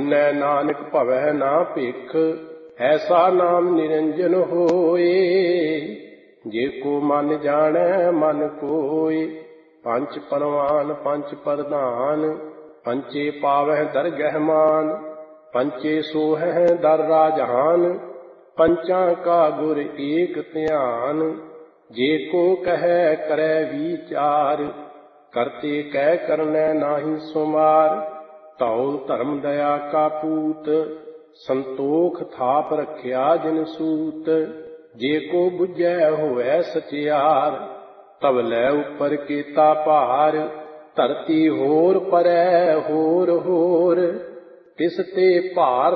ਸੁਨੈ ਨਾਨਕ ਭਵੈ ਨਾ ਭਿਖ, ਐਸਾ ਨਾਮ ਨਿਰੰਜਨ ਹੋਏ। ਜੇ ਕੋ ਮਨ ਜਾਣੈ ਮਨ ਕੋਇ, ਪੰਚ ਪਰਵਾਨ ਪੰਚ ਪ੍ਰਧਾਨ। ਪੰਚੇ ਪਾਵਹਿ ਦਰਗਹਿ ਮਾਨ, ਪੰਚੇ ਸੋਹਹਿ ਦਰ ਰਾਜਹਾਨ। ਪੰਚਾਂ ਕਾ ਗੁਰ ਏਕ ਧਿਆਨ, ਜੇ ਕੋ ਕਹੈ ਕਰੈ ਵੀਚਾਰ। ਕਰਤੇ ਕੈ ਕਰਨੈ ਨਾਹੀ ਸੁਮਾਰ, ਧੌ ਧਰਮ ਦਇਆ ਕਾ ਪੂਤ। ਸੰਤੋਖ ਥਾਪ ਰਖਿਆ ਜਿਨ ਸੂਤ, ਜੇ ਕੋ ਬੁਝੈ ਹੋਵੈ ਸਚਿਆਰ। ਤਵਲੇ ਉਪਰ ਕੀਤਾ ਭਾਰ, ਧਰਤੀ ਹੋਰ ਪਰੈ ਹੋਰ ਹੋਰ। ਤਿਸ ਤੇ ਭਾਰ